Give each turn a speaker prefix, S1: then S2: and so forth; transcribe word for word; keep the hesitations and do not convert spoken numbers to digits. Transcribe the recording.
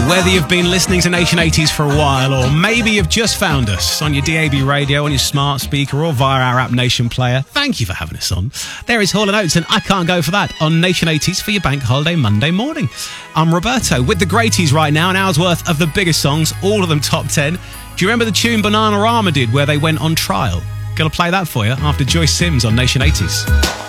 S1: Whether you've been listening to Nation eighties for a while, or maybe you've just found us on your D A B radio, on your smart speaker, or via our app Nation Player, thank you for having us on. There is Hall and Oates and I Can't Go For That on Nation eighties for your bank holiday Monday morning. I'm Roberto with the Greaties right now, an hour's worth of the biggest songs, all of them top ten. Do you remember the tune Bananarama did where they went on trial? Gonna play that for you after Joyce Sims on Nation eighties.